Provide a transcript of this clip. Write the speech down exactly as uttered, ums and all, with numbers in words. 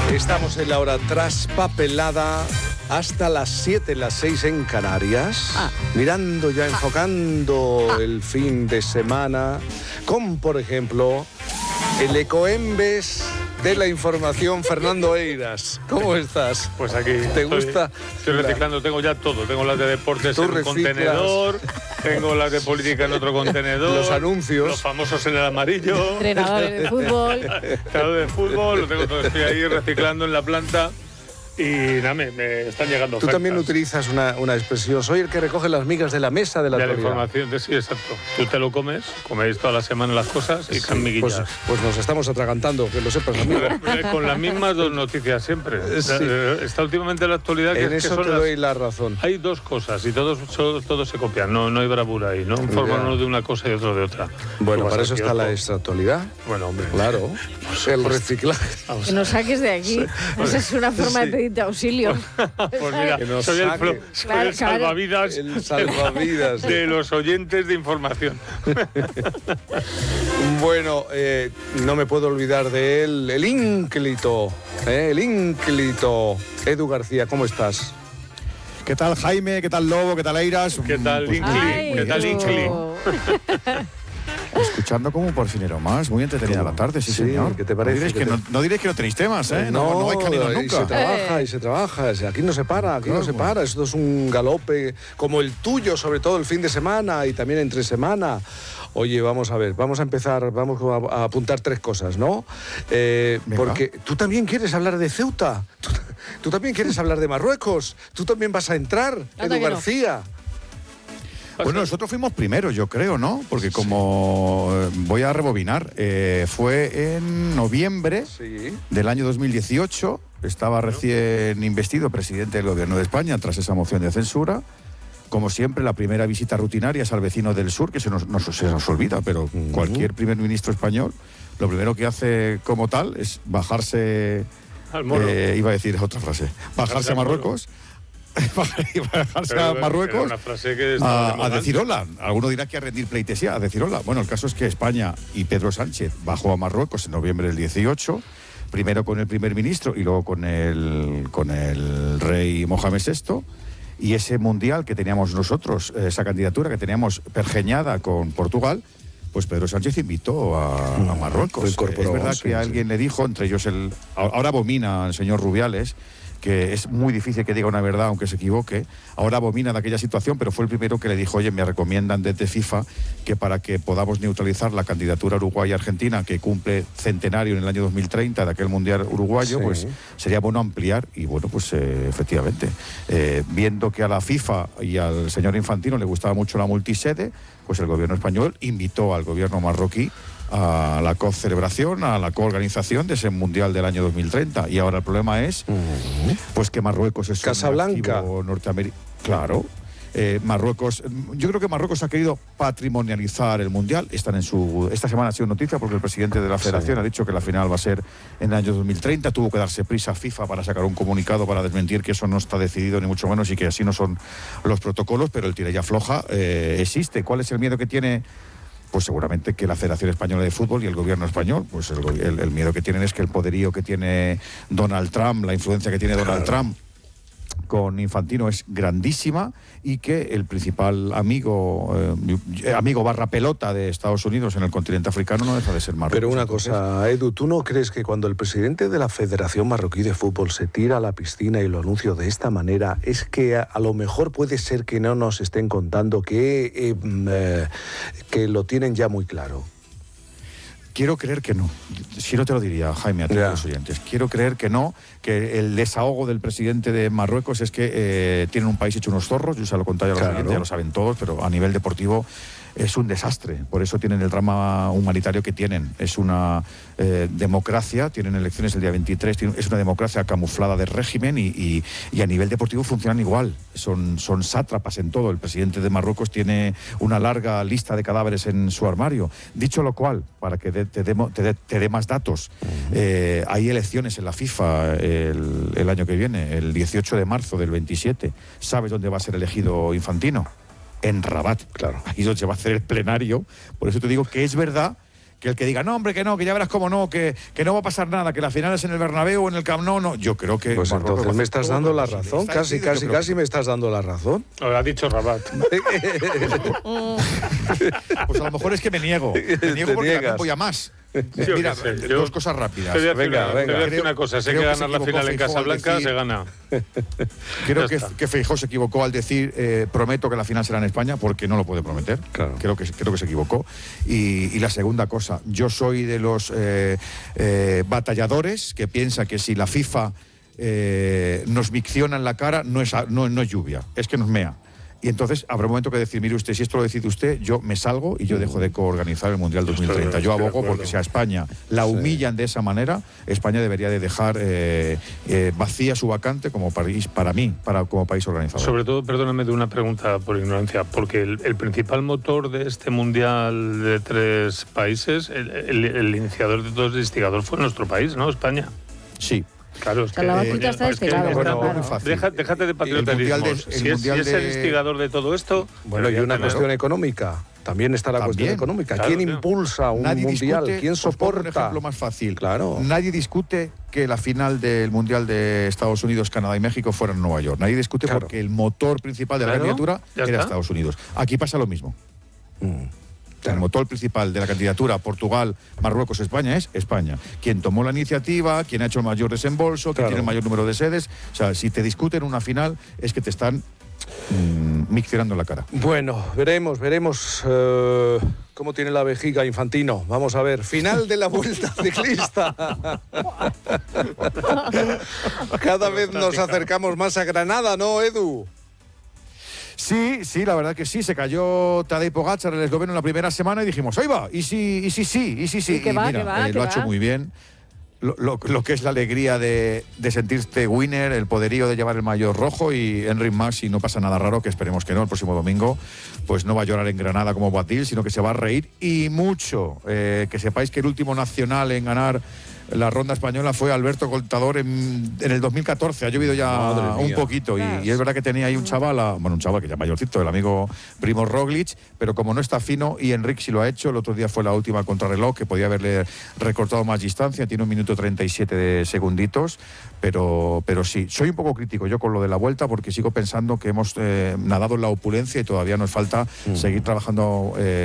Estamos en la hora traspapelada hasta las siete, las seis en Canarias, ah. mirando ya, enfocando ah. el fin de semana, con, por ejemplo, el ecoembes de la información, Fernando Eiras. ¿Cómo estás? Pues aquí. ¿Te estoy, gusta? Estoy reciclando, tengo ya todo. Tengo las de deportes en un contenedor, tengo las de política en otro contenedor. Los anuncios. Los famosos en el amarillo. Entrenadores de fútbol. Entrenadores de fútbol, lo tengo todo. Estoy ahí reciclando en la planta. Y nada, me, me están llegando ofertas. Tú también utilizas una, una expresión, soy el que recoge las migas de la mesa de la actualidad. De la información, de, sí, exacto. Tú te lo comes, coméis toda la semana las cosas y están sí, miguillas. Pues, pues nos estamos atragantando, que lo sepas, amigo. Con las mismas dos noticias siempre. Sí. Está últimamente la actualidad que en es eso que son te doy las, la razón. Hay dos cosas y todos, todos se copian, no, no hay bravura ahí, ¿no? Forman uno de una cosa y otro de otra. Bueno, para eso está otro. La extraactualidad. Bueno, hombre. Claro, el reciclaje. Que nos saques de aquí. Sí. Esa es una forma sí. de pedirte auxilio. Pues mira, soy, el, soy claro, el salvavidas, el salvavidas de, de los oyentes de información. Bueno, eh, no me puedo olvidar de él, el ínclito, eh, el ínclito. Edu García, ¿cómo estás? ¿Qué tal, Jaime? ¿Qué tal, Lobo? ¿Qué tal, Eiras? ¿Qué tal, pues, Incli? ¿Qué tal, Incli? Escuchando como un porfinero más, muy entretenida la tarde, sí, sí, señor. ¿Qué te parece? No diréis que, te... no, no, diréis que no tenéis temas, ¿eh? No, no, no hay caninos nunca. Y se trabaja, y se trabaja. Aquí no se para, aquí claro, no se para. Esto es un galope como el tuyo, sobre todo el fin de semana y también entre semana. Oye, vamos a ver, vamos a empezar, vamos a, a apuntar tres cosas, ¿no? Eh, porque tú también quieres hablar de Ceuta, tú, tú también quieres hablar de Marruecos, tú también vas a entrar, Edu García. No. Bueno, nosotros fuimos primeros, yo creo, ¿no? Porque como sí. voy a rebobinar, eh, fue en noviembre sí. del año dos mil dieciocho, estaba recién investido presidente del Gobierno de España tras esa moción de censura. Como siempre, la primera visita rutinaria es al vecino del sur, que se nos, nos, se nos olvida, pero uh-huh. cualquier primer ministro español, lo primero que hace como tal es bajarse, eh, iba a decir otra frase, bajarse a Marruecos. bajarse pero, a Marruecos a, a decir hola. Alguno dirá que a rendir pleitesía, a decir hola. Bueno, el caso es que España y Pedro Sánchez bajó a Marruecos en noviembre del dieciocho, primero con el primer ministro y luego con el, con el rey Mohamed sexto. Y ese mundial que teníamos nosotros, esa candidatura que teníamos pergeñada con Portugal, pues Pedro Sánchez invitó a, a Marruecos. Es verdad que sí, alguien sí. le dijo, entre ellos el... Ahora abomina el señor Rubiales, que es muy difícil que diga una verdad aunque se equivoque, ahora abomina de aquella situación, pero fue el primero que le dijo, oye, me recomiendan desde FIFA que para que podamos neutralizar la candidatura Uruguay-Argentina, que cumple centenario en el año dos mil treinta de aquel Mundial uruguayo, sí. pues sería bueno ampliar, y bueno, pues eh, efectivamente, eh, viendo que a la FIFA y al señor Infantino le gustaba mucho la multisede, pues el gobierno español invitó al gobierno marroquí a la co-celebración, a la co-organización de ese Mundial del año dos mil treinta. Y ahora el problema es uh-huh. pues que Marruecos es Casablanca. un activo norteamericano. Claro. Eh, Marruecos, yo creo que Marruecos ha querido patrimonializar el Mundial. Están en su, esta semana ha sido noticia porque el presidente de la Federación sí. ha dicho que la final va a ser en el año dos mil treinta. Tuvo que darse prisa a FIFA para sacar un comunicado para desmentir que eso no está decidido ni mucho menos y que así no son los protocolos, pero el tira y afloja eh, existe. ¿Cuál es el miedo que tiene? Pues seguramente que la Federación Española de Fútbol y el gobierno español, pues el, el, el miedo que tienen es que el poderío que tiene Donald Trump, la influencia que tiene Donald claro. Trump con Infantino es grandísima y que el principal amigo eh, amigo barra pelota de Estados Unidos en el continente africano no deja de ser Marruecos. Pero una Entonces, cosa, Edu, ¿tú no crees que cuando el presidente de la Federación Marroquí de Fútbol se tira a la piscina y lo anuncia de esta manera, es que a, a lo mejor puede ser que no nos estén contando que, eh, eh, que lo tienen ya muy claro? Quiero creer que no. Si no te lo diría, Jaime, a todos yeah. los oyentes. Quiero creer que no, que el desahogo del presidente de Marruecos es que eh, tienen un país hecho unos zorros. Yo se lo conté a los claro. oyentes, ya lo saben todos, pero a nivel deportivo es un desastre. Por eso tienen el drama humanitario que tienen. Es una eh, democracia, tienen elecciones el día veintitrés, es una democracia camuflada de régimen y, y, y a nivel deportivo funcionan igual. Son, son sátrapas en todo. El presidente de Marruecos tiene una larga lista de cadáveres en su armario. Dicho lo cual, para que de, te dé te te dé más datos, eh, hay elecciones en la FIFA el, el año que viene, el dieciocho de marzo del veintisiete. ¿Sabes dónde va a ser elegido Infantino? En Rabat, claro. Ahí es donde se va a hacer el plenario. Por eso te digo que es verdad que el que diga, no, hombre, que no, que ya verás cómo no, que, que no va a pasar nada, que la final es en el Bernabéu o en el Camp Nou, no, yo creo que... Pues entonces me estás dando la razón, casi, casi, casi me estás dando la razón. Lo ha dicho Rabat. Pues a lo mejor es que me niego, me niego porque también voy a más. Yo Mira, sé, dos yo cosas rápidas. Te voy a decir, Venga, una, venga. te voy a decir Creo- una cosa, sé creo que que ganar se la equivocó final en Feijóo al Casablanca decir- se gana. Creo Ya que, está. que Feijóo se equivocó al decir eh, prometo que la final será en España porque no lo puede prometer. Claro. Creo, que, creo que se equivocó. Y, y la segunda cosa, yo soy de los eh, eh, batalladores que piensa que si la FIFA eh, nos micciona en la cara no es, a- no, no es lluvia, es que nos mea. Y entonces habrá un momento que decir, mire usted, si esto lo decide usted, yo me salgo y yo dejo de coorganizar el Mundial dos mil treinta. Yo estoy de abogo acuerdo. porque si a España la humillan de esa manera, España debería de dejar eh, eh, vacía su vacante como país, para mí, para, como país organizador. Sobre todo, perdóname de una pregunta por ignorancia, porque el, el principal motor de este mundial de tres países, el, el- el iniciador de todo el instigador fue nuestro país, ¿no? España. Sí. Claro, es O sea, que, la eh, batuta está de es que este lado, está bueno, muy claro. fácil. Deja- déjate de El mundial patrioterismo. de- el si, es, mundial si es el de- instigador de todo esto... Bueno, y una debería tener- cuestión económica. También está la También. cuestión económica. Claro, ¿Quién tío. impulsa un Nadie mundial? discute, ¿Quién os pongo soporta? un ejemplo más fácil. Claro. Nadie discute que la final del Mundial de Estados Unidos, Canadá y México fuera en Nueva York. Nadie discute Claro. porque el motor principal de la Claro, candidatura ya era está. Estados Unidos. Aquí pasa lo mismo. Mm. El motor principal de la candidatura Portugal, Marruecos, España es España. Quien tomó la iniciativa, quien ha hecho el mayor desembolso, quien Claro. tiene el mayor número de sedes. O sea, si te discuten una final es que te están mm, miccionando la cara. Bueno, veremos, veremos eh, cómo tiene la vejiga Infantino. Vamos a ver. Final de la Vuelta Ciclista. Cada vez nos acercamos más a Granada, ¿no, Edu? Sí, sí, la verdad que sí. Se cayó Tadej Pogačar, el esloveno, en la primera semana y dijimos, ahí va, y sí, y sí, sí, y sí, sí. Y que va, mira, que va, eh, que lo ha va. hecho muy bien. Lo, lo- lo que es la alegría de, de sentirte winner, el poderío de llevar el maillot rojo, y Enric Mas, si no pasa nada raro, que esperemos que no, el próximo domingo, pues no va a llorar en Granada como Boadil, sino que se va a reír y mucho. Eh, que sepáis que el último nacional en ganar la ronda española fue Alberto Contador en, en el dos mil catorce. Ha llovido ya Madre un mía. poquito y, y es verdad que tenía ahí un chaval, a- bueno, un chaval que ya mayorcito, el amigo Primo Roglic, pero como no está fino, y Enric sí lo ha hecho. El otro día fue la última contrarreloj, que podía haberle recortado más distancia, tiene un minuto treinta y siete de segunditos, pero, pero sí, soy un poco crítico yo con lo de la Vuelta, porque sigo pensando que hemos eh, nadado en la opulencia y todavía nos falta seguir trabajando eh,